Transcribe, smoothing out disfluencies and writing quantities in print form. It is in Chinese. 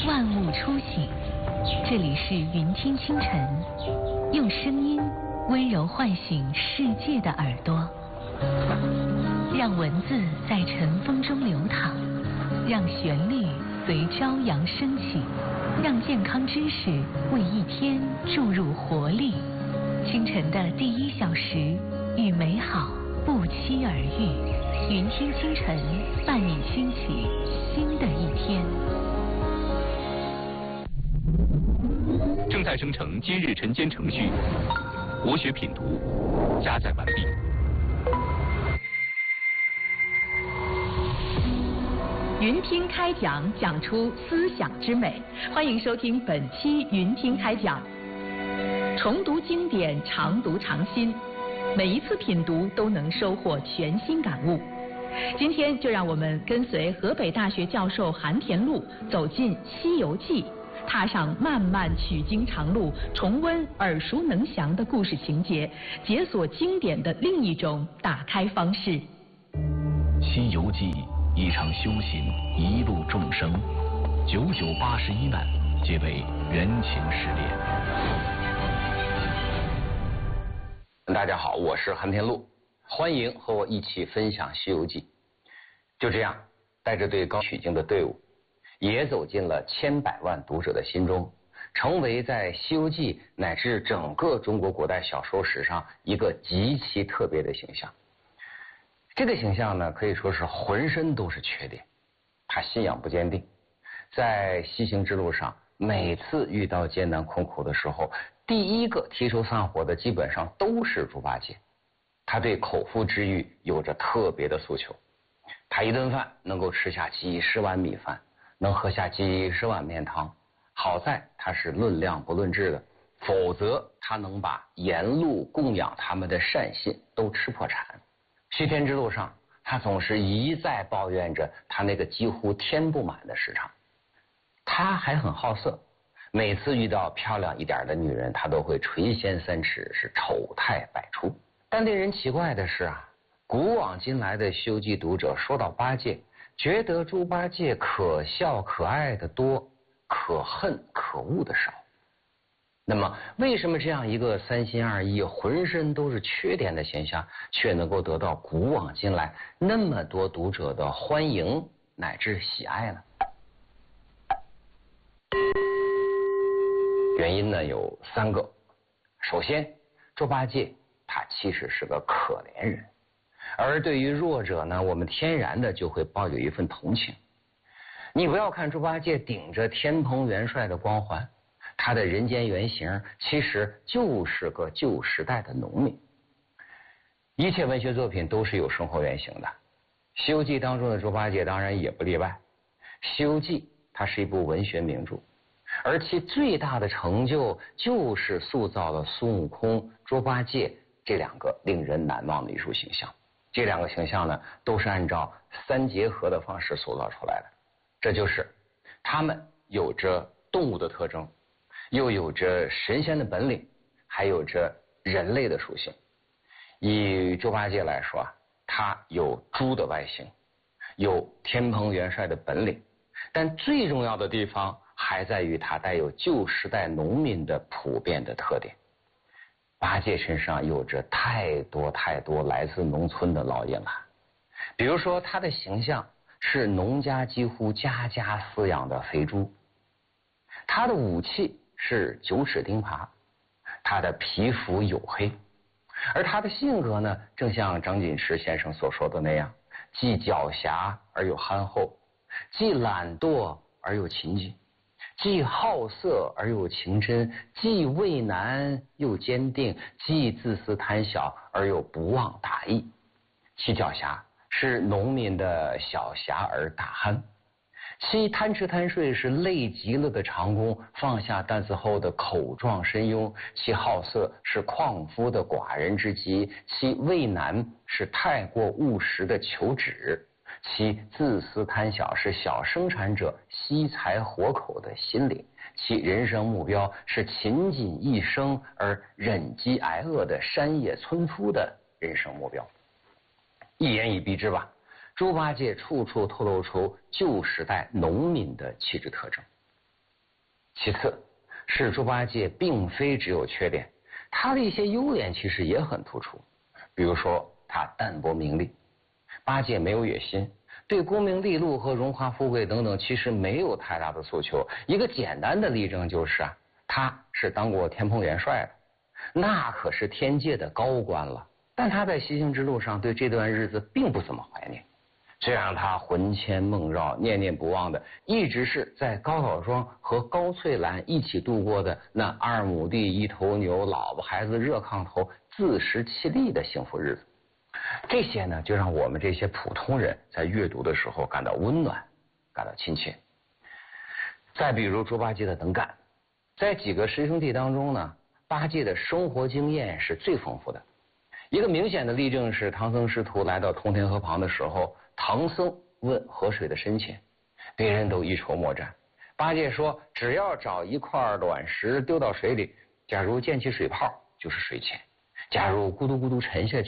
万物初醒。这里是云听清晨，用声音温柔唤醒世界的耳朵，让文字在晨风中流淌，让旋律随朝阳升起，让健康知识为一天注入活力。清晨的第1小时，与美好不期而遇。云听清晨，伴你兴起新的一天。 正在生成今日晨间程序，国学品读加载完毕。 云听开讲，讲出思想之美。欢迎收听本期云听开讲。重读经典，常读常新，每一次品读都能收获全新感悟。今天就让我们跟随河北大学教授韩田禄走进《西游记》，踏上漫漫取经长路，重温耳熟能详的故事情节，解锁经典的另一种打开方式。 《西游记》一场修行，一路众生，9981难，皆为缘情失恋。 大家好，我是韩田禄，欢迎和我一起分享《西游记》。就这样，带着对高取经的队伍，也走进了千百万读者的心中，成为在《西游记》乃至整个中国古代小说史上一个极其特别的形象。这个形象呢，可以说是浑身都是缺点。他信仰不坚定，在西行之路上，每次遇到艰难困苦的时候，第一个提出散伙的基本上都是猪八戒。他对口腹之欲有着特别的诉求，他一顿饭能够吃下几十碗米饭，能喝下几十碗面汤。好在他是论量不论质的，否则他能把沿路供养他们的善信都吃破产。西天之路上，他总是一再抱怨着他那个几乎填不满的市场。他还很好色，每次遇到漂亮一点的女人，他都会垂涎3尺，是丑态百出。但令人奇怪的是啊，古往今来的《西游记》读者说到八戒，觉得猪八戒可笑可爱的多，可恨可恶的少。那么为什么这样一个3心2意、浑身都是缺点的形象，却能够得到古往今来那么多读者的欢迎乃至喜爱呢？原因呢有3个。首先，猪八戒他其实是个可怜人，而对于弱者呢，我们天然的就会抱有一份同情。你不要看猪八戒顶着天蓬元帅的光环，他的人间原型其实就是个旧时代的农民。一切文学作品都是有生活原型的，《西游记》当中的猪八戒当然也不例外。《西游记》它是一部文学名著，而其最大的成就就是塑造了孙悟空、猪八戒这2个令人难忘的艺术形象。这2个形象呢，都是按照3结合的方式塑造出来的。这就是他们有着动物的特征，又有着神仙的本领，还有着人类的属性。以猪八戒来说啊，他有猪的外形，有天蓬元帅的本领，但最重要的地方还在于他带有旧时代农民的普遍的特点。八戒身上有着太多来自农村的老硬汉，比如说他的形象是农家几乎家家饲养的肥猪，他的武器是9齿钉耙，他的皮肤黝黑，而他的性格呢，正像张锦池先生所说的那样，既狡黠而又憨厚，既懒惰而又勤谨，既好色而又情真，既畏难又坚定，既自私贪小而又不忘大义。其狡黠是农民的小侠儿大憨，其贪吃贪睡是累极了的长工放下担子后的口壮身庸，其好色是旷夫的寡人之极，其畏难是太过务实的求职，其自私贪小是小生产者惜财活口的心理，其人生目标是勤谨一生而忍饥挨饿的山野村夫的人生目标。一言以蔽之吧，猪八戒处处透露出旧时代农民的气质特征。 其次是猪八戒并非只有缺点，他的一些优点其实也很突出。比如说他淡泊名利，八戒没有野心，对功名利禄和荣华富贵等等其实没有太大的诉求。一个简单的例证就是他是当过天蓬元帅的，那可是天界的高官了。但他在西行之路上对这段日子并不怎么怀念，这让他魂牵梦绕、念念不忘的，一直是在高老庄和高翠兰一起度过的那2亩地、1头牛、老婆孩子热炕头、自食其力的幸福日子。这些呢，就让我们这些普通人在阅读的时候感到温暖，感到亲切。再比如猪八戒的能干，在几个师兄弟当中呢，八戒的生活经验是最丰富的。一个明显的例证是，唐僧师徒来到通天河旁的时候，唐僧问河水的深浅，别人都一筹莫展。八戒说，只要找一块卵石丢到水里，假如溅起水泡就是水浅，假如咕嘟咕嘟沉下去